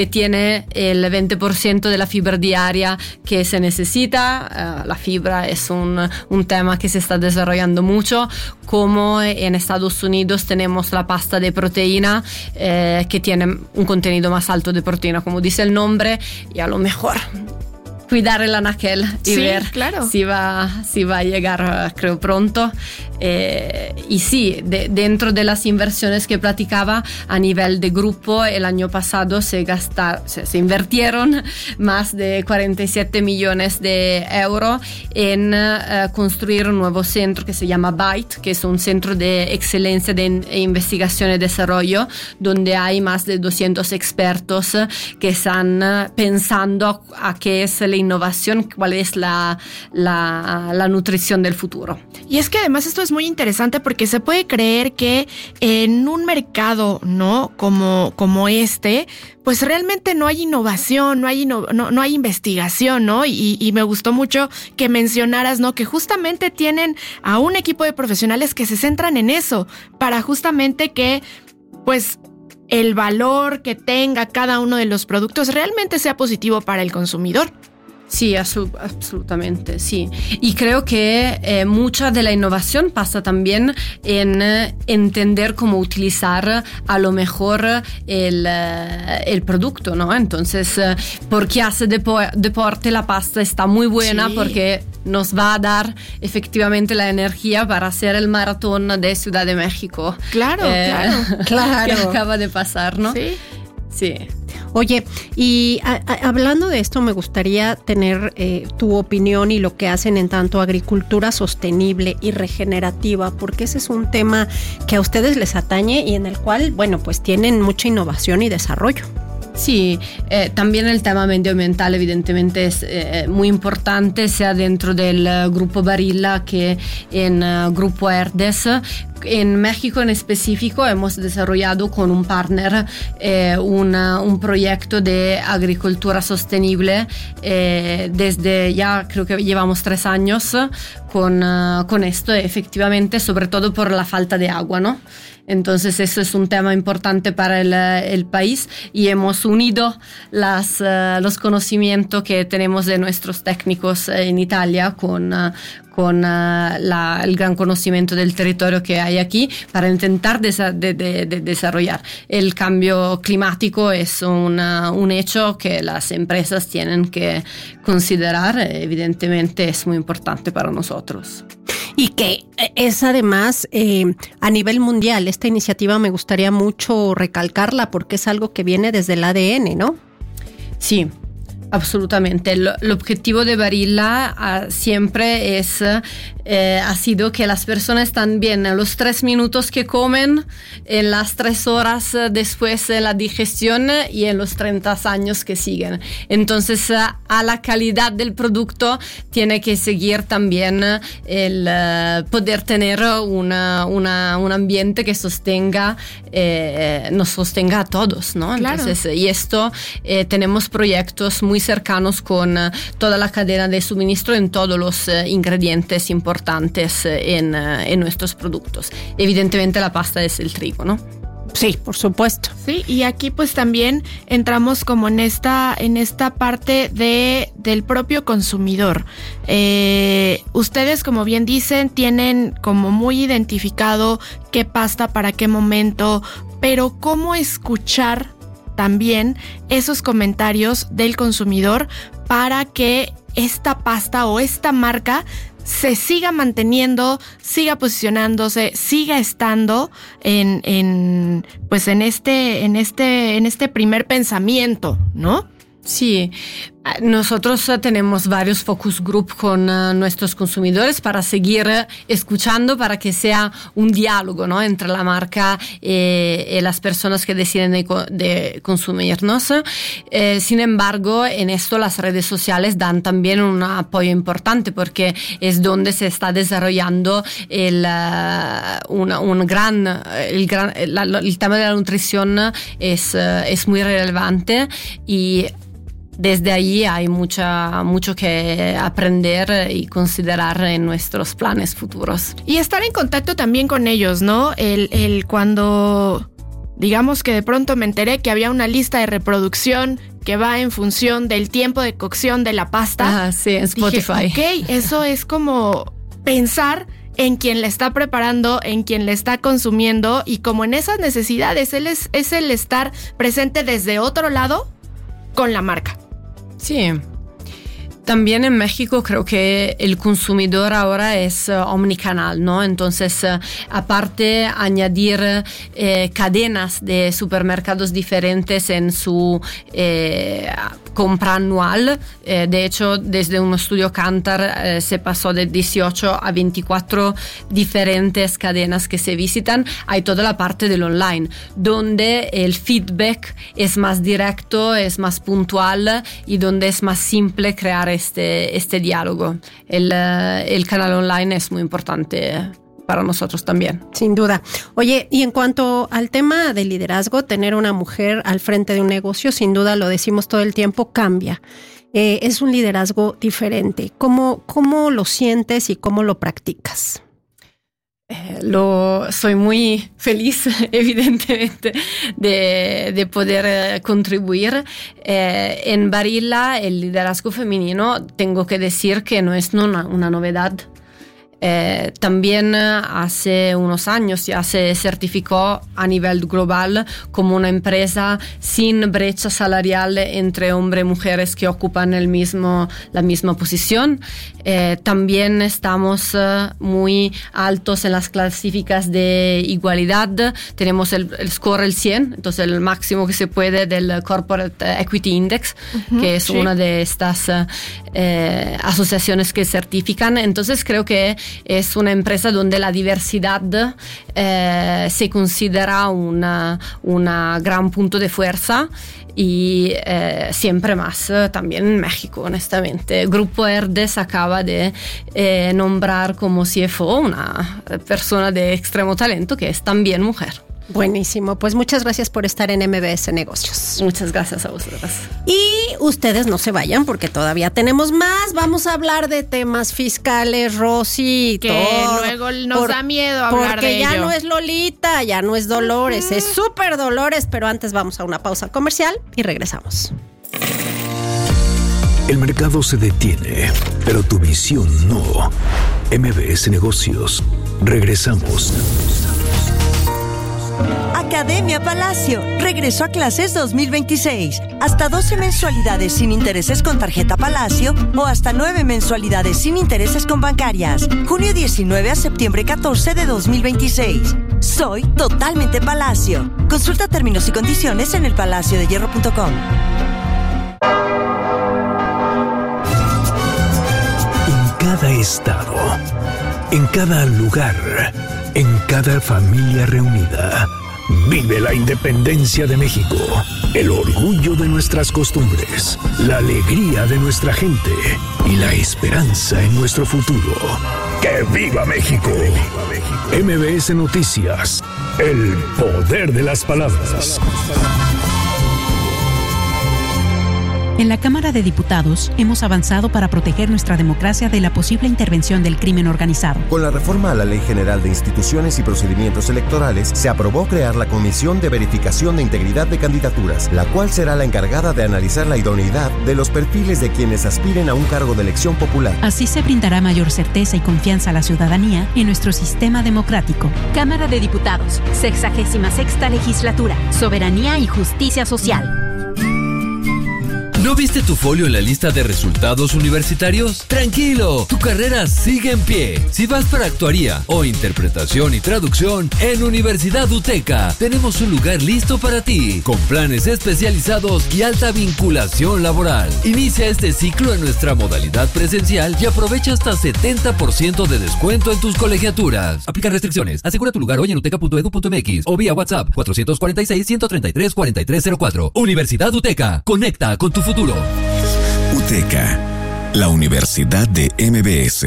tiene el 20% de la fibra diaria que se necesita. La fibra es un tema que se está desarrollando mucho, como en Estados Unidos tenemos la pasta de proteína que tiene un contenido más alto de proteína, como dice el nombre, y a lo mejor cuidar el anaquel y ver claro. si va a llegar, creo, pronto. Y sí, dentro de las inversiones que platicaba a nivel de grupo, el año pasado se invirtieron más de 47 millones de euros en construir un nuevo centro que se llama BITE, que es un centro de excelencia de investigación y desarrollo, donde hay más de 200 expertos que están pensando a qué es la innovación, cuál es la nutrición del futuro. Y es que además esto es muy interesante porque se puede creer que en un mercado, ¿no? como este, pues realmente no hay innovación, no hay investigación, ¿no? Y me gustó mucho que mencionaras, ¿no? Que justamente tienen a un equipo de profesionales que se centran en eso, para justamente que, pues, el valor que tenga cada uno de los productos realmente sea positivo para el consumidor. Sí, absolutamente, sí. Y creo que mucha de la innovación pasa también en entender cómo utilizar a lo mejor el producto, ¿no? Entonces, porque hace deporte, la pasta está muy buena, sí, porque nos va a dar efectivamente la energía para hacer el maratón de Ciudad de México. Claro. Que acaba de pasar, ¿no? Sí. Oye, y hablando de esto, me gustaría tener tu opinión y lo que hacen en tanto agricultura sostenible y regenerativa, porque ese es un tema que a ustedes les atañe y en el cual, bueno, pues tienen mucha innovación y desarrollo. Sí, también el tema medioambiental evidentemente es muy importante, sea dentro del Grupo Barilla que en Grupo Herdes. En México en específico hemos desarrollado con un partner un proyecto de agricultura sostenible desde ya creo que llevamos 3 años con esto, efectivamente, sobre todo por la falta de agua, ¿no? Entonces eso es un tema importante para el país y hemos unido los conocimientos que tenemos de nuestros técnicos en Italia con el gran conocimiento del territorio que hay aquí para intentar desarrollar. El cambio climático es un hecho que las empresas tienen que considerar, evidentemente es muy importante para nosotros. Y que es además a nivel mundial, esta iniciativa me gustaría mucho recalcarla porque es algo que viene desde el ADN, ¿no? Sí. Absolutamente. El objetivo de Barilla siempre ha sido que las personas están bien en los 3 minutos que comen, en las 3 horas después de la digestión y en los 30 años que siguen. Entonces, a la calidad del producto tiene que seguir también el poder tener un ambiente que nos sostenga a todos, ¿no? Entonces, claro. Y esto tenemos proyectos muy cercanos con toda la cadena de suministro en todos los ingredientes importantes en nuestros productos. Evidentemente la pasta es el trigo, ¿no? Sí, por supuesto. Sí, y aquí pues también entramos como en esta parte del propio consumidor. Ustedes, como bien dicen, tienen como muy identificado qué pasta para qué momento, pero ¿cómo escuchar también esos comentarios del consumidor para que esta pasta o esta marca se siga manteniendo, siga posicionándose, siga estando en este primer pensamiento, ¿no? Sí, nosotros tenemos varios focus group con nuestros consumidores para seguir escuchando, para que sea un diálogo, ¿no? Entre la marca y las personas que deciden de consumirnos. Sin embargo, en esto las redes sociales dan también un apoyo importante porque es donde se está desarrollando el tema de la nutrición es muy relevante y desde ahí hay mucho que aprender y considerar en nuestros planes futuros. Y estar en contacto también con ellos, ¿no? El cuando digamos que de pronto me enteré que había una lista de reproducción que va en función del tiempo de cocción de la pasta. Sí, en Spotify. Dije, ok, eso es como pensar en quien la está preparando, en quien la está consumiendo, y como en esas necesidades, es el estar presente desde otro lado con la marca. Sí. También en México creo que el consumidor ahora es omnicanal, ¿no? Entonces, aparte añadir cadenas de supermercados diferentes en su compra anual. De hecho, desde un estudio Kantar se pasó de 18 a 24 diferentes cadenas que se visitan. Hay toda la parte del online, donde el feedback es más directo, es más puntual y donde es más simple crear este diálogo. El canal online es muy importante para nosotros también. Sin duda. Oye, y en cuanto al tema del liderazgo, tener una mujer al frente de un negocio, sin duda lo decimos todo el tiempo, cambia. Es un liderazgo diferente. ¿Cómo lo sientes y cómo lo practicas? Soy muy feliz, evidentemente, de poder contribuir. En Barilla, el liderazgo femenino, tengo que decir que no es una novedad. También hace unos años ya se certificó a nivel global como una empresa sin brecha salarial entre hombres y mujeres que ocupan la misma posición. También estamos muy altos en las clasificas de igualdad. Tenemos el score el 100, entonces el máximo que se puede del Corporate Equity Index, que es una de estas asociaciones que certifican. Entonces creo que es una empresa donde la diversidad se considera un gran punto de fuerza y siempre más también en México, honestamente. Grupo Herdes acaba de nombrar como CFO una persona de extremo talento que es también mujer. Buenísimo, pues muchas gracias por estar en MBS Negocios. Muchas gracias a vosotras. Y ustedes no se vayan porque todavía tenemos más. Vamos a hablar de temas fiscales, Rosy, que todo. Luego nos da miedo hablar de ello. Porque ya no es Lolita, ya no es Dolores, es súper Dolores, pero antes vamos a una pausa comercial y regresamos. El mercado se detiene, pero tu visión no. MBS Negocios. Regresamos. Academia Palacio regresó a clases 2026. Hasta 12 mensualidades sin intereses con tarjeta Palacio o hasta 9 mensualidades sin intereses con bancarias. Junio 19 a septiembre 14 de 2026. Soy totalmente Palacio. Consulta términos y condiciones en elpalaciodehierro.com. En cada estado, en cada lugar, en cada familia reunida, vive la independencia de México, el orgullo de nuestras costumbres, la alegría de nuestra gente y la esperanza en nuestro futuro. ¡Que viva México! MBS Noticias, el poder de las palabras. En la Cámara de Diputados hemos avanzado para proteger nuestra democracia de la posible intervención del crimen organizado. Con la reforma a la Ley General de Instituciones y Procedimientos Electorales, se aprobó crear la Comisión de Verificación de Integridad de Candidaturas, la cual será la encargada de analizar la idoneidad de los perfiles de quienes aspiren a un cargo de elección popular. Así se brindará mayor certeza y confianza a la ciudadanía en nuestro sistema democrático. Cámara de Diputados, 66ª Legislatura, Soberanía y Justicia Social. ¿No viste tu folio en la lista de resultados universitarios? ¡Tranquilo! Tu carrera sigue en pie. Si vas para actuaría o interpretación y traducción, en Universidad UTECA tenemos un lugar listo para ti, con planes especializados y alta vinculación laboral. Inicia este ciclo en nuestra modalidad presencial y aprovecha hasta 70% de descuento en tus colegiaturas. Aplica restricciones. Asegura tu lugar hoy en uteca.edu.mx o vía WhatsApp 446-133-4304. Universidad UTECA. Conecta con tu futuro. UTECA, la Universidad de MBS.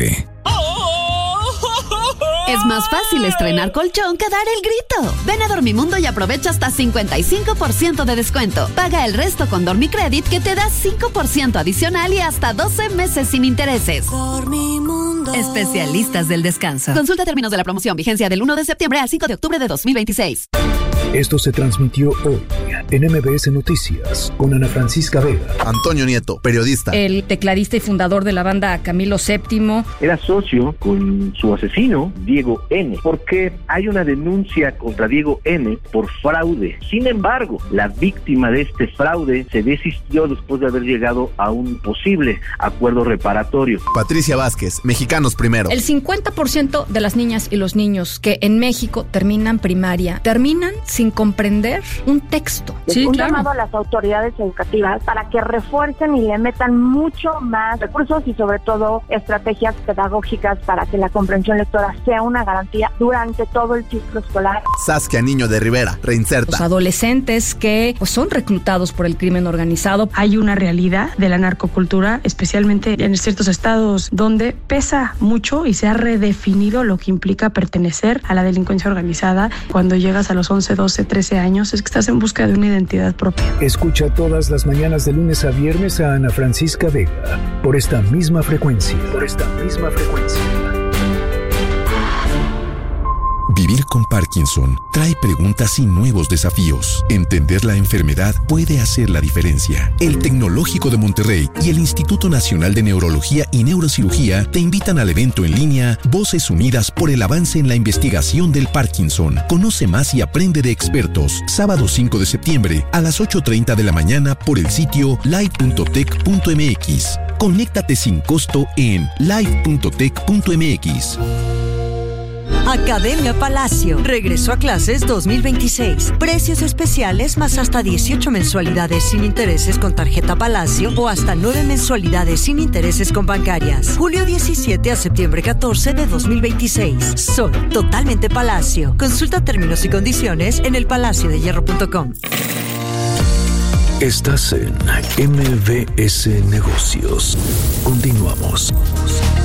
Es más fácil estrenar colchón que dar el grito. Ven a Dormimundo y aprovecha hasta 55% de descuento. Paga el resto con Dormicredit, que te da 5% adicional y hasta 12 meses sin intereses. Dormimundo. Especialistas del descanso. Consulta términos de la promoción. Vigencia del 1 de septiembre al 5 de octubre de 2026. Esto se transmitió hoy en MBS Noticias con Ana Francisca Vega. Antonio Nieto, periodista. El tecladista y fundador de la banda Camilo VII. Era socio con su asesino, Diego N., porque hay una denuncia contra Diego N. por fraude. Sin embargo, la víctima de este fraude se desistió después de haber llegado a un posible acuerdo reparatorio. Patricia Vázquez, Mexicanos Primero. El 50% de las niñas y los niños que en México terminan primaria, terminan sin comprender un texto. Sí, un llamado a las autoridades educativas para que refuercen y le metan mucho más recursos y sobre todo estrategias pedagógicas para que la comprensión lectora sea una garantía durante todo el ciclo escolar. Saskia Niño de Rivera, Reinserta. Los adolescentes que son reclutados por el crimen organizado. Hay una realidad de la narcocultura, especialmente en ciertos estados donde pesa mucho y se ha redefinido lo que implica pertenecer a la delincuencia organizada. Cuando llegas a los 11, 12, 13 años es que estás en busca de una identidad propia. Escucha todas las mañanas de lunes a viernes a Ana Francisca Vega por esta misma frecuencia. Vivir con Parkinson trae preguntas y nuevos desafíos. Entender la enfermedad puede hacer la diferencia. El Tecnológico de Monterrey y el Instituto Nacional de Neurología y Neurocirugía te invitan al evento en línea Voces Unidas por el Avance en la Investigación del Parkinson. Conoce más y aprende de expertos. Sábado 5 de septiembre a las 8:30 de la mañana por el sitio live.tech.mx. Conéctate sin costo en live.tech.mx. Academia Palacio regresó a clases 2026. Precios especiales más hasta 18 mensualidades sin intereses con tarjeta Palacio o hasta 9 mensualidades sin intereses con bancarias. Julio 17 a septiembre 14 de 2026. Soy totalmente Palacio. Consulta términos y condiciones en elpalaciodehierro.com. Estás en MBS Negocios. Continuamos.